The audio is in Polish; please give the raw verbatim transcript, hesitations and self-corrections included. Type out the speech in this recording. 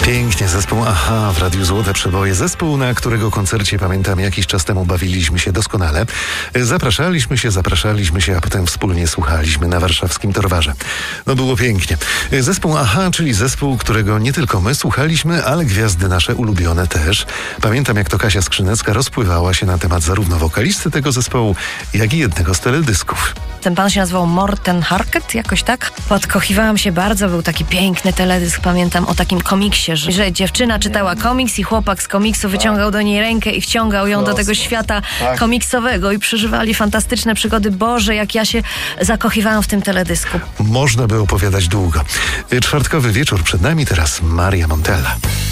Pięknie, zespół Aha w Radiu Złote Przeboje. Zespół, na którego koncercie, pamiętam, jakiś czas temu bawiliśmy się doskonale. Zapraszaliśmy się, zapraszaliśmy się, a potem wspólnie słuchaliśmy na warszawskim Torwarze. No było pięknie. Zespół Aha, czyli zespół, którego nie tylko my słuchaliśmy, ale gwiazdy nasze ulubione też. Pamiętam, jak to Kasia Skrzynecka rozpływała się na temat zarówno wokalisty tego zespołu, jak i jednego z teledysków. Ten pan się nazywał Morten Harket, jakoś tak. Podkochiwałam się bardzo, był taki piękny teledysk, pamiętam o takim komiksie, że, że dziewczyna czytała komiks i chłopak z komiksu wyciągał do niej rękę i wciągał ją do tego świata komiksowego i przeżywali fantastyczne przygody. Boże, jak ja się zakochiwałam w tym teledysku. Można by opowiadać długo. Czwartkowy wieczór przed nami, teraz Maria Montella.